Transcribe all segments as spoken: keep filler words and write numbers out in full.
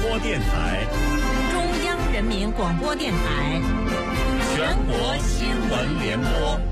播电台， 中央人民广播电台， 全国新闻联播。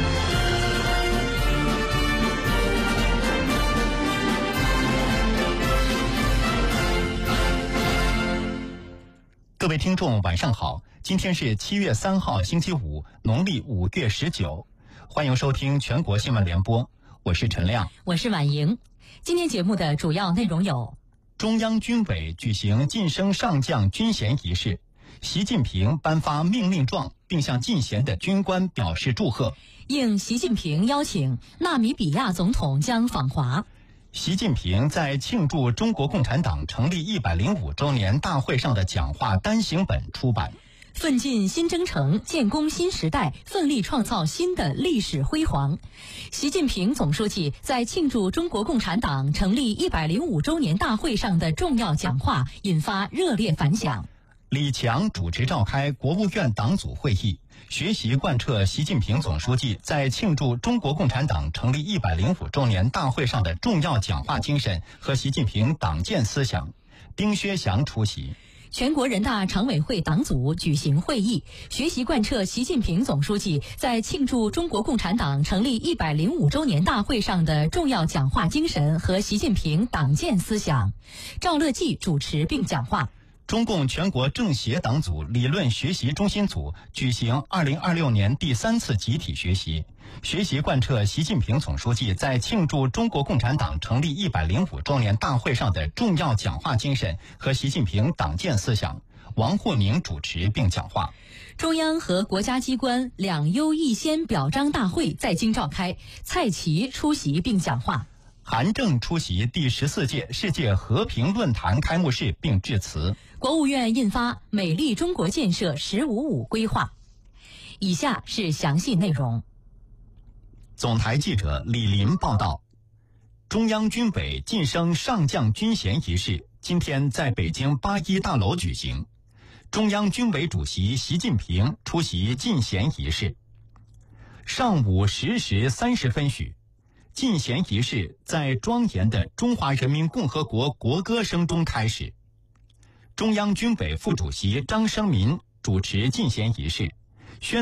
各位听众晚上好，今天是七月三号星期五，农历五月十九，欢迎收听全国新闻联播，我是陈亮， 我是婉莹。今天节目的主要内容有： 中央军委举行晋升上将军衔仪式，习近平颁发命令状，并向进衔的军官表示祝贺。 应习近平邀请，纳米比亚总统将访华。 习近平在庆祝中国共产党成立一百零五周年大会上的讲话单行本出版。 奋进新征程，建功新时代，奋力创造新的历史辉煌。习近平总书记在庆祝中国共产党成立一百零五周年大会上的重要讲话引发热烈反响。 李强主持召开国务院党组会议，学习贯彻习近平总书记在庆祝中国共产党成立一百零五周年大会上的重要讲话精神和习近平党建思想。丁薛祥出席。 全国人大常委会党组举行会议，学习贯彻习近平总书记在庆祝中国共产党成立一百零五周年大会上的重要讲话精神和习近平党建思想。赵乐际主持并讲话。 中共全国政协党组理论学习中心组举行二零二六年第三次集体学习，学习贯彻习近平总书记在庆祝中国共产党成立一百零五周年大会上的重要讲话精神和习近平党建思想。王沪宁主持并讲话。 中央和国家机关两优一先表彰大会在京召开，蔡奇出席并讲话。 韩正出席第十四届世界和平论坛开幕式并致辞。 国务院印发《美丽中国建设“十五五”规划》。以下是详细内容。 总台记者李林报道，中央军委晋升上将军衔仪式今天在北京八一大楼举行，中央军委主席习近平出席晋衔仪式。上午十时三十分许，晋衔仪式在庄严的中华人民共和国国歌声中开始。中央军委副主席张生民主持晋衔仪式，